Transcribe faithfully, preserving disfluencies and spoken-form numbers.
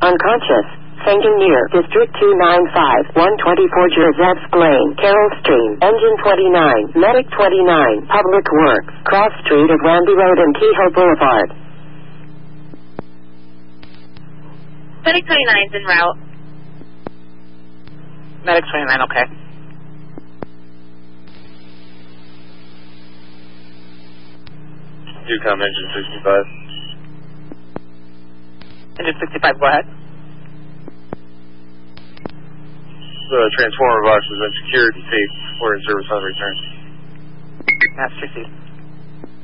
Unconscious. Fainting near District two ninety-five, one twenty-four Jerzevsk Lane, Carroll Stream, Engine twenty-nine, Medic twenty-nine, Public Works, Cross Street of Randy Road and Kehoe Boulevard. Medic twenty-nine is en route. Medic twenty-nine, okay. Do come engine sixty-five. Engine sixty-five, go ahead. The transformer box has been secured and safe for in service on return. Master C.